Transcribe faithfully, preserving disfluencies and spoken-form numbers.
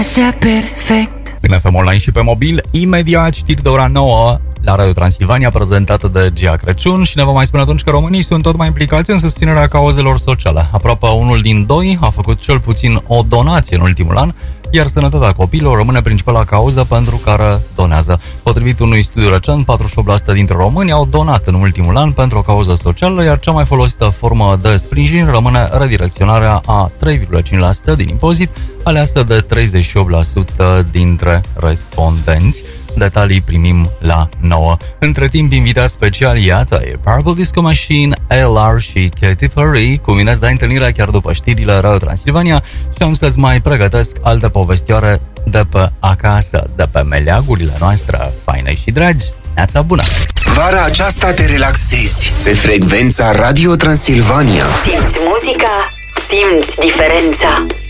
Așa perfect. În F M Online și pe mobil, imediat știri de ora nouă la Radio Transilvania, prezentată de Gia Crăciun, și ne va mai spune atunci că românii sunt tot mai implicați în susținerea cauzelor sociale. Aproape unul din doi a făcut cel puțin o donație în ultimul an, iar sănătatea copiilor rămâne principala cauză pentru care donează. Potrivit unui studiu recent, patruzeci și opt la sută dintre români au donat în ultimul an pentru o cauză socială, iar cea mai folosită formă de sprijin rămâne redirecționarea a trei virgulă cinci la sută din impozit, aleasă de treizeci și opt la sută dintre respondenți. Detalii primim la nouă. Între timp, invitat special, iată, e Purple Disco Machine, A L R și Katy Perry. Cu mine îți dai întâlnirea chiar după știrile Radio Transilvania și am să-ți mai pregătesc alte povestioare de pe acasă, de pe meleagurile noastre faine și dragi. Neața bună! Vara aceasta te relaxezi pe frecvența Radio Transilvania. Simți muzica, simți diferența.